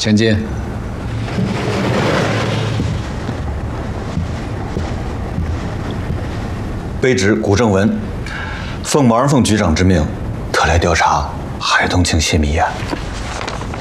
前进。 卑职古正文，奉毛人凤局长之命，特来调查海东庆泄密案。